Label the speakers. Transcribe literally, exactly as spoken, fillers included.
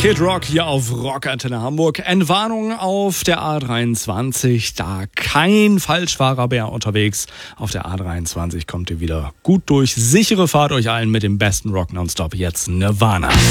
Speaker 1: Kid Rock hier auf Rockantenne Hamburg. Entwarnung auf der A dreiundzwanzig, da kein Falschfahrer mehr unterwegs. Auf der A dreiundzwanzig kommt ihr wieder gut durch. Sichere Fahrt euch allen mit dem besten Rock nonstop. Jetzt Nirvana.